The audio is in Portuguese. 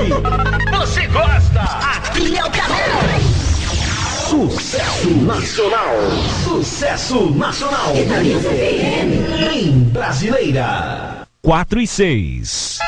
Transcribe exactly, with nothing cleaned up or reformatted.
Você gosta? Aqui é o canal. Sucesso nacional. Sucesso nacional. Em Brasileira. quatro e seis.